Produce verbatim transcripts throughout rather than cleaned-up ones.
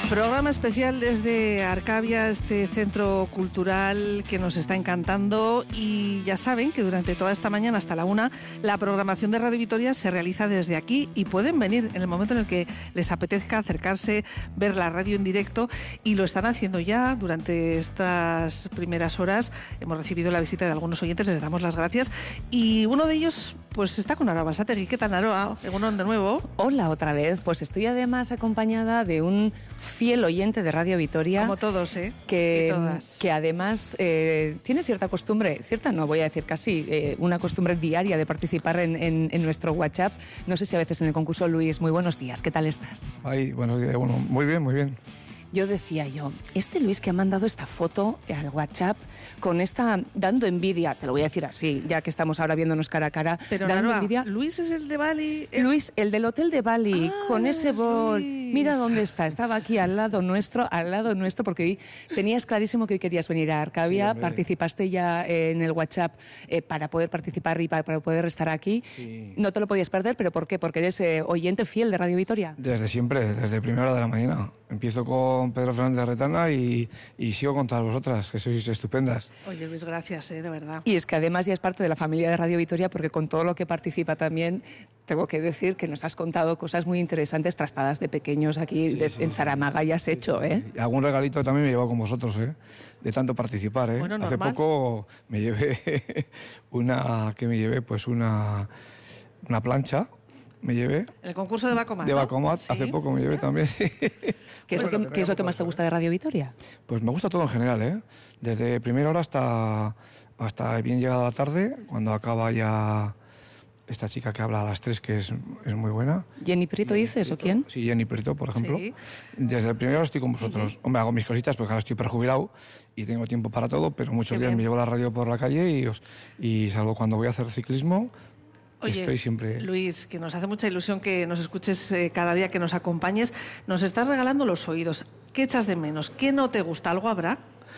Programa especial desde Arcavia, este centro cultural que nos está encantando, y ya saben que durante toda esta mañana hasta la una la programación de Radio Vitoria se realiza desde aquí y pueden venir en el momento en el que les apetezca acercarse, ver la radio en directo, y lo están haciendo ya durante estas primeras horas. Hemos recibido la visita de algunos oyentes, les damos las gracias, y uno de ellos pues está con Aroa Basategui. ¿Qué tal, Aroa? Egunon de nuevo. Hola otra vez, pues estoy además acompañada de un fiel oyente de Radio Vitoria. Como todos, ¿eh? Que, y todas. que además eh, tiene cierta costumbre, cierta no, voy a decir casi, eh, una costumbre diaria de participar en, en, en nuestro WhatsApp. No sé si a veces en el concurso. Luis, muy buenos días, ¿qué tal estás? Ay, buenos días, bueno, muy bien, muy bien. Yo decía yo, este Luis que ha mandado esta foto al WhatsApp con esta, dando envidia, te lo voy a decir así, ya que estamos ahora viéndonos cara a cara, pero dando Naroa, envidia. Luis es el de Bali. El... Luis, el del hotel de Bali, ah, con ese bol. Luis. Mira dónde está, estaba aquí al lado nuestro, al lado nuestro, porque hoy tenías clarísimo que hoy querías venir a Arcavia, sí, participaste ya en el WhatsApp eh, para poder participar y para, para poder estar aquí. Sí. No te lo podías perder, ¿pero por qué? Porque eres eh, oyente fiel de Radio Vitoria. Desde siempre, desde primera hora de la mañana. Empiezo con Pedro Fernández de Retana y, y sigo con todas vosotras, que sois estupendas. Oye, Luis, gracias, eh, de verdad. Y es que además ya es parte de la familia de Radio Vitoria, porque con todo lo que participa también, tengo que decir que nos has contado cosas muy interesantes, trastadas de pequeños aquí, sí, de, sí, en Zaramaga, ya has sí, hecho, ¿eh? Y algún regalito también me llevo con vosotros, ¿eh? De tanto participar, ¿eh? Bueno, Hace normal. poco me llevé una, ¿qué me llevé? Pues una, una plancha. Me llevé. El concurso de Bacomat. De Bacomat, ¿sí? Hace poco me llevé también. ¿Qué es, bueno, lo que, ¿qué es lo que más te gusta de Radio Vitoria? Pues me gusta todo en general, ¿eh? Desde primera hora hasta, hasta bien llegada la tarde, cuando acaba ya esta chica que habla a las tres, que es, es muy buena. ¿Jenny Prieto dices Prieto. o quién? Sí, Jenny Prieto, por ejemplo. Sí. Desde el primero hora estoy con vosotros. Uh-huh. Hombre, hago mis cositas porque ahora estoy perjubilado y tengo tiempo para todo, pero muchos Qué días bien. me llevo la radio por la calle y, os, y salvo cuando voy a hacer ciclismo. Oye, Estoy siempre... Luis, que nos hace mucha ilusión que nos escuches eh, cada día, que nos acompañes. Nos estás regalando los oídos. ¿Qué echas de menos? ¿Qué no te gusta? ¿Algo habrá?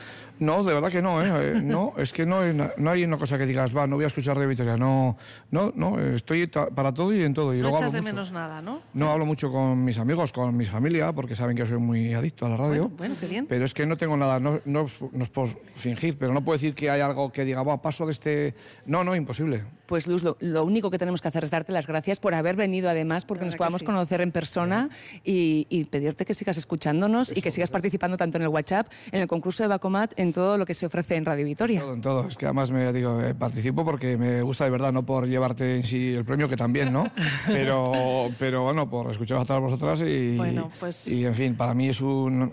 No, de verdad que no, ¿eh? No, es que no, no hay una cosa que digas, va, no voy a escuchar de Vitoria. No, no, no, estoy para todo y en todo. Y no luego echas hablo de mucho. menos nada, ¿no? No, hablo mucho con mis amigos, con mi familia, porque saben que soy muy adicto a la radio. Bueno, bueno, qué bien. Pero es que no tengo nada, no, no, no es por fingir, pero no puedo decir que hay algo que diga, va, paso de este... No, no, imposible. Pues Luz, lo, lo único que tenemos que hacer es darte las gracias por haber venido, además, porque nos podamos sí. conocer en persona y, y pedirte que sigas escuchándonos Eso, y que sigas ¿verdad? participando tanto en el WhatsApp, en el concurso de Bacomat, en todo lo que se ofrece en Radio Vitoria. En todo, en todo. Es que además me digo, eh, participo porque me gusta de verdad, no por llevarte en sí el premio, que también, ¿no? Pero, pero bueno, por escuchar a todas vosotras y, bueno, pues... y, en fin, para mí es un,